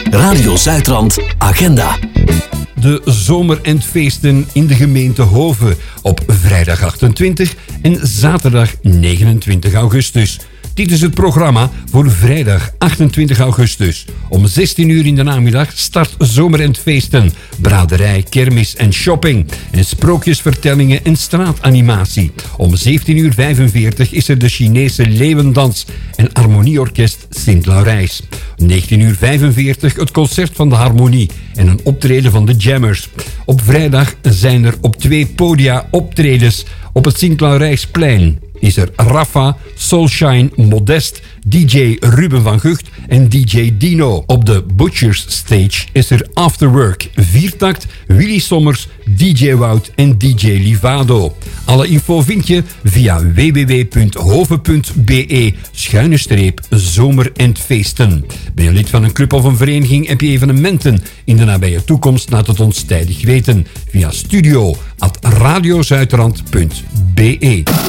Radio Zuidrand Agenda. De zomerendfeesten in de gemeente Hoven op vrijdag 28 en zaterdag 29 augustus. Dit is het programma voor vrijdag 28 augustus. Om 16 uur in de namiddag start zomerendfeesten, braderij, kermis en shopping. En sprookjesvertellingen en straatanimatie. Om 17:45 is er de Chinese leeuwendans en harmonieorkest Sint-Laurijs. 19:45 het concert van de Harmonie en een optreden van de Jammers. Op vrijdag zijn er op 2 podia optredens op het Sint-Laurijsplein. Is er Rafa, Soulshine, Modest, DJ Ruben van Gucht en DJ Dino. Op de Butchers Stage is er Afterwork, Viertakt, Willy Sommers, DJ Wout en DJ Livado. Alle info vind je via www.hoven.be/zomerendfeesten. Ben je lid van een club of een vereniging? Heb je evenementen in de nabije toekomst? Laat het ons tijdig weten via studio@radiozuidrand.be.